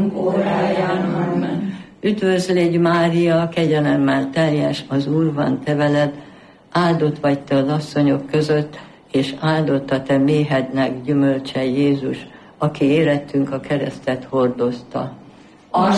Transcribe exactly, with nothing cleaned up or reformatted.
halálunk óráján. Amen. Üdvözlégy Mária, kegyelemmel teljes, az Úr van te veled, áldott vagy te az asszonyok között, és áldott a te méhednek gyümölcse Jézus, aki érettünk a keresztet hordozta. A